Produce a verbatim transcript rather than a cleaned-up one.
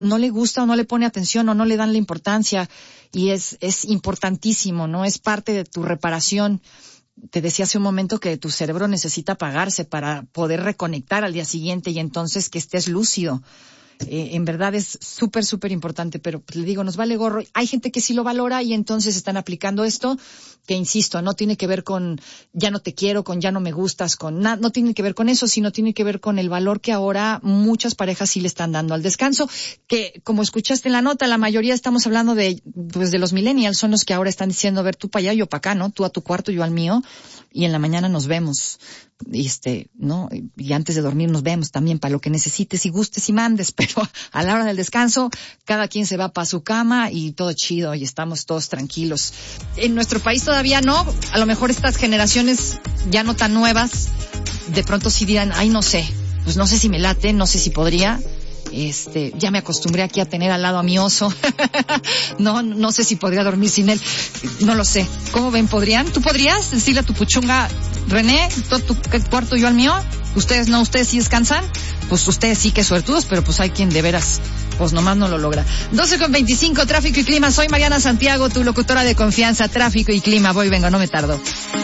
no le gusta o no le pone atención o no le dan la importancia, y es, es importantísimo, ¿no? Es parte de tu reparación. Te decía hace un momento que tu cerebro necesita apagarse para poder reconectar al día siguiente y entonces que estés lúcido. Eh, en verdad es súper, súper importante, pero pues, le digo, nos vale gorro. Hay gente que sí lo valora y entonces están aplicando esto, que insisto, no tiene que ver con ya no te quiero, con ya no me gustas, con nada, no tiene que ver con eso, sino tiene que ver con el valor que ahora muchas parejas sí le están dando al descanso, que como escuchaste en la nota, la mayoría estamos hablando de, pues de los millennials, son los que ahora están diciendo, a ver, tú para allá, yo para acá, ¿no? Tú a tu cuarto, yo al mío, y en la mañana nos vemos. Este, ¿no? Y antes de dormir nos vemos también para lo que necesites y gustes y mandes, pero a la hora del descanso cada quien se va para su cama y todo chido y estamos todos tranquilos. En nuestro país todavía no, a lo mejor estas generaciones ya no tan nuevas, de pronto sí dirán, ay, no sé, pues no sé si me late, no sé si podría. Este, ya me acostumbré aquí a tener al lado a mi oso. no, no sé si podría dormir sin él. No lo sé. ¿Cómo ven? ¿Podrían? ¿Tú podrías decirle a tu puchunga, René, todo tu cuarto, yo al mío? ¿Ustedes no? ¿Ustedes sí descansan? Pues ustedes sí que suertudos, pero pues hay quien de veras, pues nomás no lo logra. doce con veinticinco, tráfico y clima. Soy Mariana Santiago, tu locutora de confianza. Tráfico y clima. Voy, vengo, no me tardo.